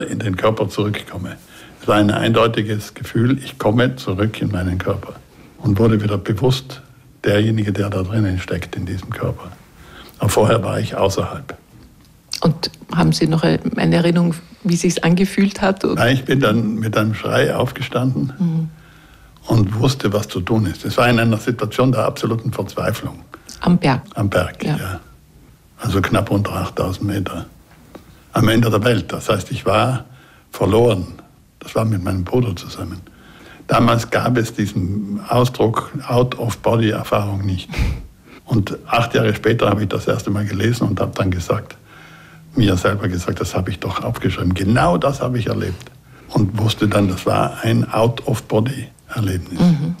in den Körper zurückkomme. Es war ein eindeutiges Gefühl, ich komme zurück in meinen Körper und wurde wieder bewusst derjenige, der da drinnen steckt in diesem Körper. Aber vorher war ich außerhalb. Und haben Sie noch eine Erinnerung, wie es sich angefühlt hat? Oder? Ich bin dann mit einem Schrei aufgestanden und wusste, was zu tun ist. Es war in einer Situation der absoluten Verzweiflung. Am Berg? Am Berg, ja. Also knapp unter 8000 Meter. Am Ende der Welt. Das heißt, ich war verloren. Das war mit meinem Bruder zusammen. Damals gab es diesen Ausdruck Out-of-Body-Erfahrung nicht. Und 8 Jahre später habe ich das erste Mal gelesen und habe dann mir selber gesagt, das habe ich doch aufgeschrieben. Genau das habe ich erlebt. Und wusste dann, das war ein Out-of-Body-Erlebnis.